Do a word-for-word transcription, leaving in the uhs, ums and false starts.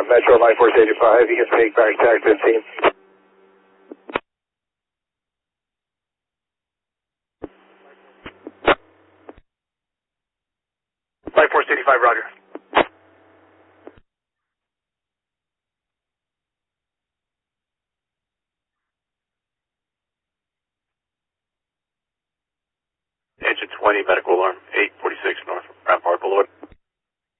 Metro Life Force eighty-five. You can take back tax fifteen. Life Force eighty-five, roger. Engine twenty, medical alarm, eight forty-six North Rampart Boulevard.